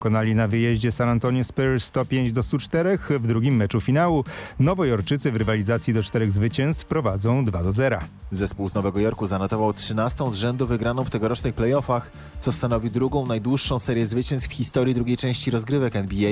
Konali na wyjeździe San Antonio Spurs 105-104. W drugim meczu finału Nowojorczycy w rywalizacji do 4 zwycięstw prowadzą 2-0. Zespół z Nowego Jorku zanotował 13. z rzędu wygraną w tegorocznych playoffach, co stanowi drugą najdłuższą serię zwycięstw w historii drugiej części rozgrywek NBA.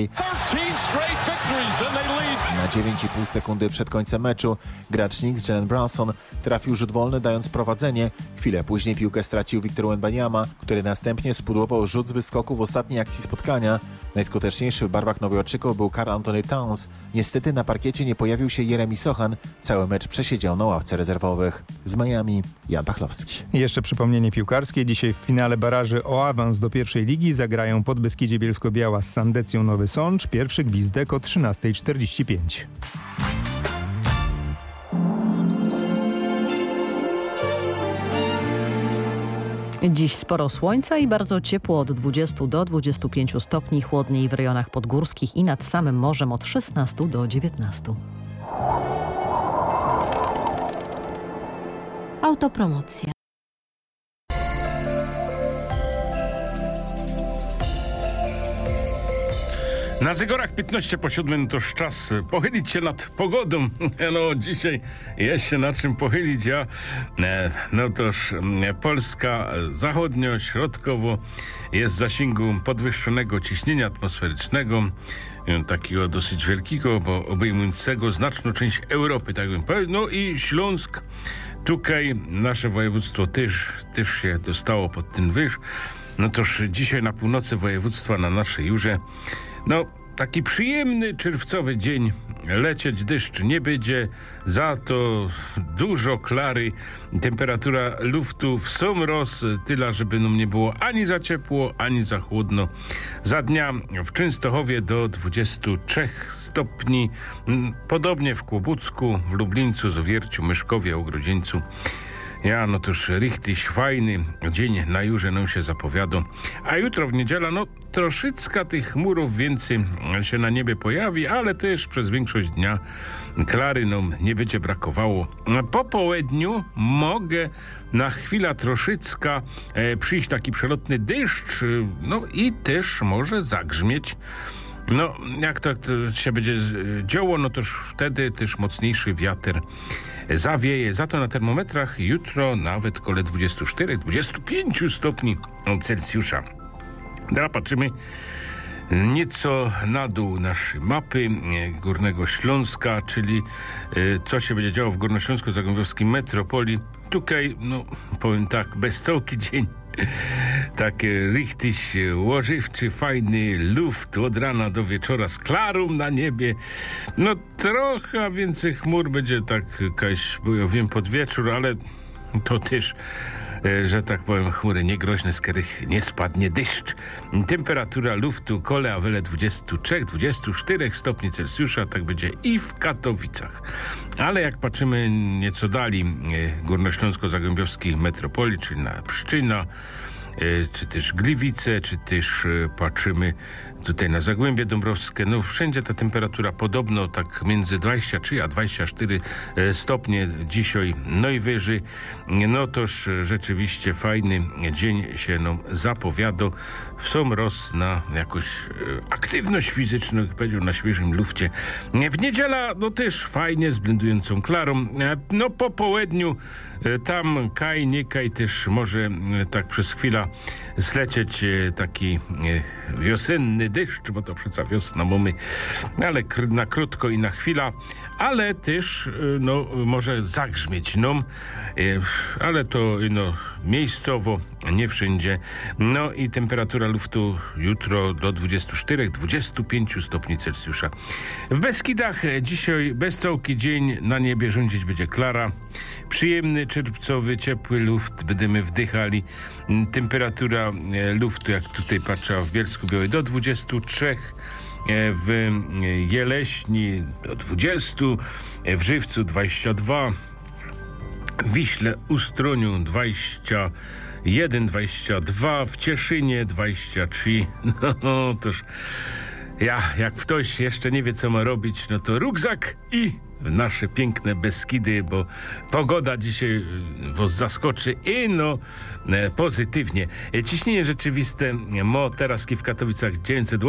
Na 9,5 sekundy przed końcem meczu gracz Knicks Jalen Brunson trafił rzut wolny, dając prowadzenie. Chwilę później piłkę stracił Victor Wembanyama, który następnie spudłował rzut z wyskoku w ostatniej akcji spotkania. Najskuteczniejszy w barwach Nowojorczyków był Karl Anthony Towns. Niestety na parkiecie nie pojawił się Jeremy Sochan. Cały mecz przesiedział na ławce rezerwowych. Z Miami Jan Pachlowski. Jeszcze przypomnienie piłkarskie. Dzisiaj w finale baraży o awans do pierwszej ligi zagrają Podbeskidzie Bielsko-Biała z Sandecją Nowy Sącz. Pierwszy gwizdek o 13:45. Dziś sporo słońca i bardzo ciepło od 20 do 25 stopni, chłodniej w rejonach podgórskich i nad samym morzem od 16 do 19. Autopromocja. Na zegarach 15 po 7 to już czas pochylić się nad pogodą. No dzisiaj jest się nad czym pochylić. No toż Polska zachodnio, środkowo jest w zasięgu podwyższonego ciśnienia atmosferycznego, takiego dosyć wielkiego, bo obejmującego znaczną część Europy, tak bym powiedział. No i Śląsk, tutaj nasze województwo też się dostało pod ten wyż. No toż dzisiaj na północy województwa, na naszej Jurze, no, taki przyjemny czerwcowy dzień. Lecieć deszcz nie będzie, za to dużo klary. Temperatura luftu w sam roz, tyle, żeby nam nie było ani za ciepło, ani za chłodno. Za dnia w Częstochowie do 23 stopni. Podobnie w Kłobucku, w Lublińcu, Zawierciu, Myszkowie, Ogrodzieńcu. Ja, no toż richtig fajny dzień na Jurze nam się zapowiada. A jutro w niedzielę, no troszeczkę tych chmurów więcej się na niebie pojawi, ale też przez większość dnia klary nam nie będzie brakowało. Po południu mogę na chwilę troszeczkę przyjść taki przelotny deszcz, no i też może zagrzmieć. No, jak to się będzie działo, no toż wtedy też mocniejszy wiatr zawieje. Za to na termometrach jutro nawet koło 24-25 stopni Celsjusza. Teraz patrzymy nieco na dół naszej mapy Górnego Śląska, czyli co się będzie działo w Górnośląsko-Zagłębiowskiej metropolii. Tutaj, no powiem tak, bez całki dzień. Takie richtig łożywczy, fajny luft od rana do wieczora z klarą na niebie. No trochę więcej chmur będzie tak jakaś, bo ja wiem, pod wieczór, ale to też, że tak powiem, chmury niegroźne, z których nie spadnie deszcz. Temperatura luftu kole a wiele 23-24 stopni Celsjusza, tak będzie i w Katowicach. Ale jak patrzymy nieco dalej Górnośląsko-Zagłębiowskiej metropolii, czyli na Pszczyna, czy też Gliwice, czy też patrzymy tutaj na Zagłębie Dąbrowskie. No wszędzie ta temperatura podobno tak między 23 a 24 stopnie dzisiaj najwyżej. No toż rzeczywiście fajny dzień się nam zapowiada. W sam roz na jakąś aktywność fizyczną, jak powiedział, na świeżym lufcie. W niedziela no też fajnie, z blendującą klarą. No po południu tam kaj, nie kaj też może tak przez chwilę zlecieć taki wiosenny deszcz, bo to przecież wiosna mamy, ale na krótko i na chwilę, ale też no może zagrzmieć nam, ale to no miejscowo, nie wszędzie. No i temperatura luftu jutro do 24-25 stopni Celsjusza. W Beskidach dzisiaj bez całki dzień, na niebie rządzić będzie klara. Przyjemny, czerwcowy, ciepły luft będziemy wdychali. Temperatura luftu, jak tutaj patrzę, w Bielsku-Białej do 23, w Jeleśni do 20, w Żywcu 22, w Wiśle, Ustroniu 21, 22, w Cieszynie 23. No toż jak ktoś jeszcze nie wie, co ma robić, no to rukzak i w nasze piękne Beskidy, bo pogoda dzisiaj was zaskoczy i pozytywnie. Ciśnienie rzeczywiste teraz w Katowicach 900